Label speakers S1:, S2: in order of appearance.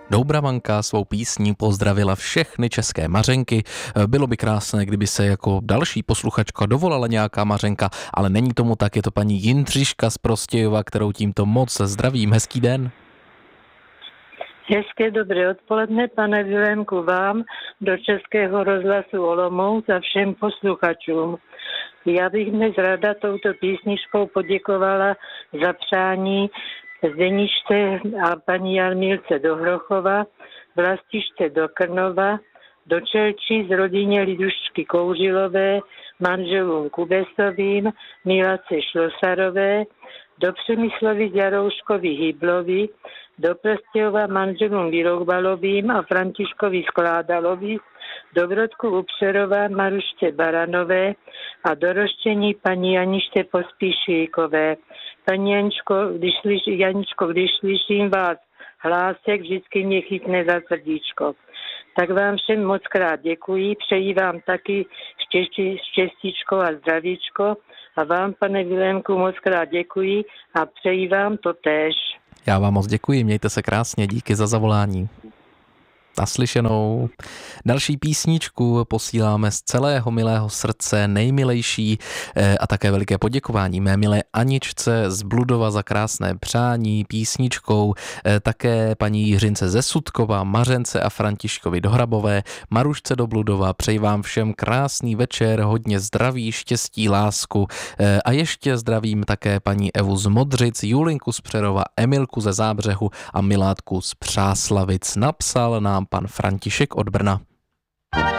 S1: Doubravanka svou písní pozdravila všechny české Mařenky. Bylo by krásné, kdyby se jako další posluchačka dovolala nějaká Mařenka, ale není tomu tak, je to paní Jindřiška z Prostějova, kterou tímto moc zdravím. Hezký den.
S2: Hezké dobré odpoledne, pane Vilémku, vám do Českého rozhlasu Olomouc a všem posluchačům. Já bych dnes ráda touto písničkou poděkovala za přání Zdeničce a paní Jarmílce do Hrochova, Vlastičce do Krnova, do Čelčí z rodině Lidušky Kouřilové, manželům Kubesovým, Milace Šlosarové, do Přemyslovi z Jarouškovi Hyblovi, do Prostějova manželům Vyroubalovým a Františkovi Skládalovi, do Brodku u Přerova Marušce Baranové a do Roštění paní Janičce Pospíšíkové. Paní Janičko, když slyším vás hlásek, vždycky mě chytne za srdíčko. Tak vám všem moc krát děkuji, přeji vám taky štěstíčko a zdravíčko a vám, pane Vilémku, moc krát děkuji a přeji vám to též.
S1: Já vám moc děkuji, mějte se krásně, díky za zavolání. Naslyšenou. Další písničku posíláme z celého milého srdce, nejmilejší a také veliké poděkování mé milé Aničce z Bludova za krásné přání písničkou, také paní Jiřince ze Sutkova, Mařence a Františkovi do Hrabové, Marušce do Bludova. Přeji vám všem krásný večer, hodně zdraví, štěstí, lásku a ještě zdravím také paní Evu z Modřic, Julinku z Přerova, Emilku ze Zábřehu a Milátku z Přáslavic. Napsal nám pan František od Brna.